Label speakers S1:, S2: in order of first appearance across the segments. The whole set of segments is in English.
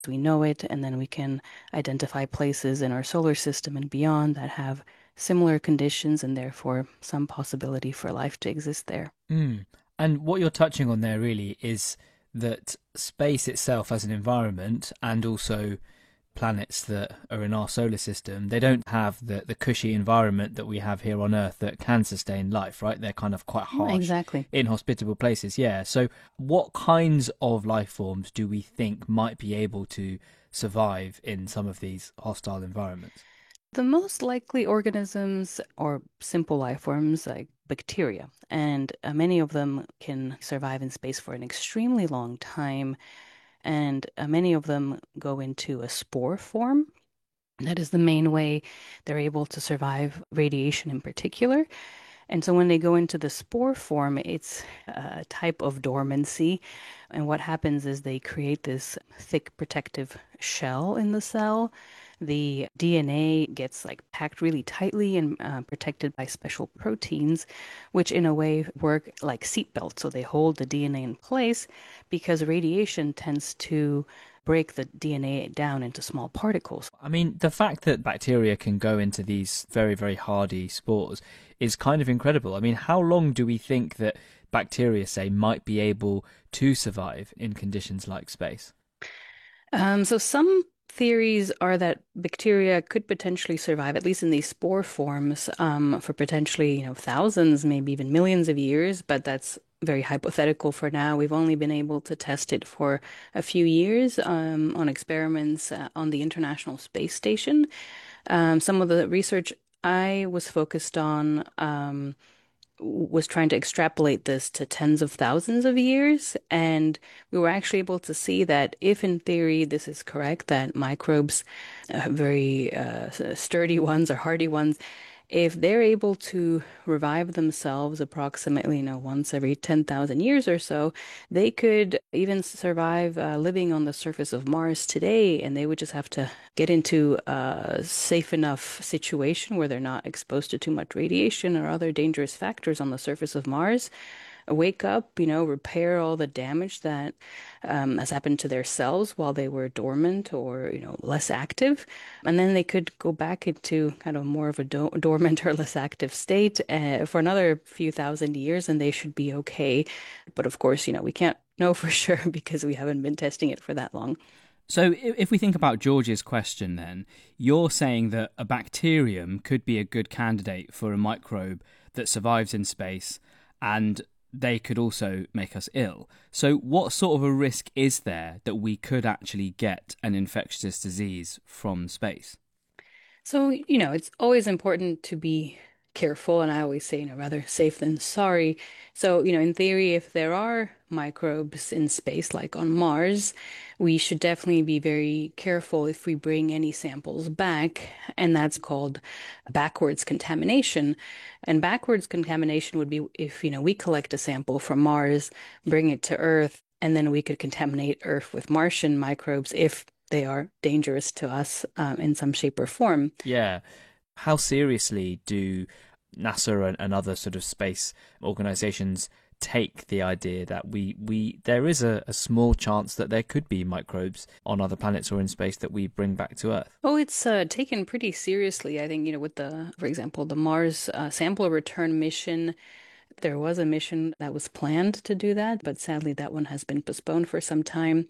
S1: we know it, and then we can identify places in our solar system and beyond that have similar conditions and therefore some possibility for life to exist there.
S2: Mm. And what you're touching on there really is that space itself as an environment and also planets that are in our solar system, they don't have the cushy environment that we have here on Earth that can sustain life, right? They're kind of quite harsh,
S1: Exactly.
S2: inhospitable places. Yeah. So what kinds of life forms do we think might be able to survive in some of these hostile environments?
S1: The most likely organisms are simple life forms like bacteria, and many of them can survive in space for an extremely long time, and many of them go into a spore form. That is the main way they're able to survive radiation in particular. And so when they go into the spore form, it's a type of dormancy. And what happens is they create this thick protective shell in the cell. The DNA gets like packed really tightly and protected by special proteins, which in a way work like seatbelts. So they hold the DNA in place because radiation tends to break the DNA down into small particles.
S2: I mean, the fact that bacteria can go into these very, very hardy spores is kind of incredible. I mean, how long do we think that bacteria, say, might be able to survive in conditions like space?
S1: So some theories are that bacteria could potentially survive, at least in these spore forms, for potentially, thousands, maybe even millions of years, but that's very hypothetical for now. We've only been able to test it for a few years, on experiments, on the International Space Station. Some of the research I was focused on, was trying to extrapolate this to tens of thousands of years. And we were actually able to see that if, in theory, this is correct, that microbes, very sturdy ones or hardy ones, if they're able to revive themselves approximately, once every 10,000 years or so, they could even survive living on the surface of Mars today, and they would just have to get into a safe enough situation where they're not exposed to too much radiation or other dangerous factors on the surface of Mars, wake up, repair all the damage that has happened to their cells while they were dormant or, less active. And then they could go back into kind of more of a dormant or less active state for another few thousand years, and they should be okay. But of course, we can't know for sure because we haven't been testing it for that long.
S2: So, if we think about George's question, then you're saying that a bacterium could be a good candidate for a microbe that survives in space and they could also make us ill. So, what sort of a risk is there that we could actually get an infectious disease from space?
S1: So, it's always important to be careful, and I always say, rather safe than sorry. So, in theory, if there are microbes in space, like on Mars, we should definitely be very careful if we bring any samples back, and that's called backwards contamination. And backwards contamination would be if, we collect a sample from Mars, bring it to Earth, and then we could contaminate Earth with Martian microbes if they are dangerous to us in some shape or form.
S2: Yeah. How seriously do NASA and other sort of space organizations take the idea that there is a small chance that there could be microbes on other planets or in space that we bring back to Earth?
S1: Oh, it's taken pretty seriously. I think, with for example, the Mars sample return mission, there was a mission that was planned to do that, but sadly that one has been postponed for some time.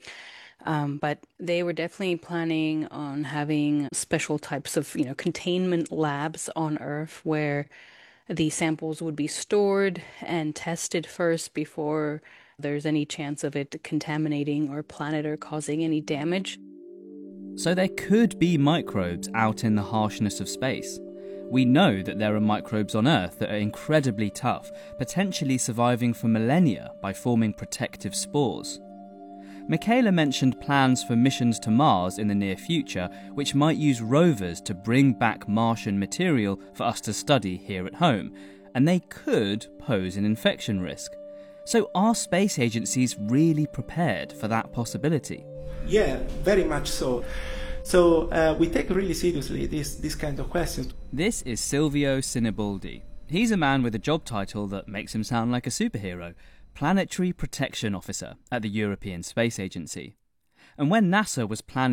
S1: But they were definitely planning on having special types of, containment labs on Earth where the samples would be stored and tested first before there's any chance of it contaminating our planet or causing any damage.
S2: So there could be microbes out in the harshness of space. We know that there are microbes on Earth that are incredibly tough, potentially surviving for millennia by forming protective spores. Michaela mentioned plans for missions to Mars in the near future, which might use rovers to bring back Martian material for us to study here at home, and they could pose an infection risk. So are space agencies really prepared for that possibility?
S3: Yeah, very much so. So we take really seriously this kind of questions.
S2: This is Silvio Sinibaldi. He's a man with a job title that makes him sound like a superhero. Planetary Protection Officer at the European Space Agency. And when NASA was planning